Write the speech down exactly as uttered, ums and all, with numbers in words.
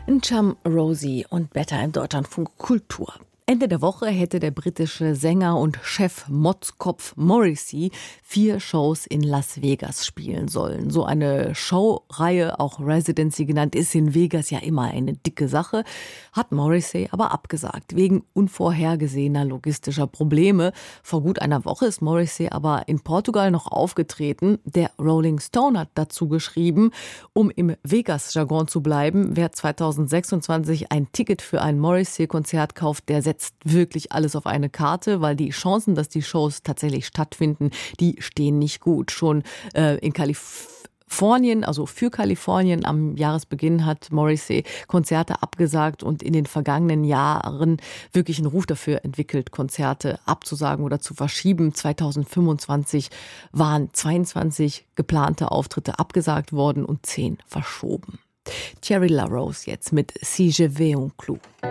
N'Cham Rosie und Better im Deutschlandfunk Kultur. Ende der Woche hätte der britische Sänger und Chef Motzkopf Morrissey vier Shows in Las Vegas spielen sollen. So eine Showreihe, auch Residency genannt, ist in Vegas ja immer eine dicke Sache, hat Morrissey aber abgesagt, wegen unvorhergesehener logistischer Probleme. Vor gut einer Woche ist Morrissey aber in Portugal noch aufgetreten. Der Rolling Stone hat dazu geschrieben, um im Vegas-Jargon zu bleiben, wer zweitausendsechsundzwanzig ein Ticket für ein Morrissey-Konzert kauft, der setzt wirklich alles auf eine Karte, weil die Chancen, dass die Shows tatsächlich stattfinden, die stehen nicht gut. Schon äh, in Kalifornien, also für Kalifornien am Jahresbeginn hat Morrissey Konzerte abgesagt und in den vergangenen Jahren wirklich einen Ruf dafür entwickelt, Konzerte abzusagen oder zu verschieben. zweitausendfünfundzwanzig waren zweiundzwanzig geplante Auftritte abgesagt worden und zehn verschoben. Thierry La Rose jetzt mit Si je vais en clou.